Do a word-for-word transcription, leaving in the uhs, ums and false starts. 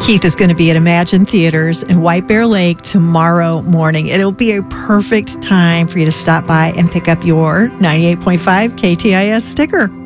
Keith is going to be at Imagine Theaters in White Bear Lake tomorrow morning. It'll be a perfect time for you to stop by and pick up your ninety-eight point five K T I S sticker.